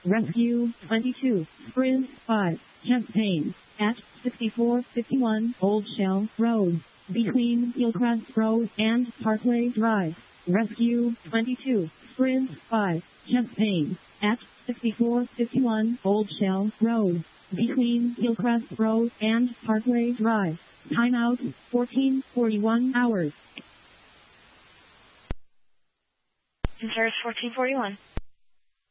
Rescue 22, Sprint 5, Champaign, at 6451 Old Shell Road, between Hillcrest Road and Parkway Drive. Rescue 22, Sprint 5, Champaign, at 6451 Old Shell Road, between Hillcrest Road and Parkway Drive. Timeout, 1441 hours. Service 1441.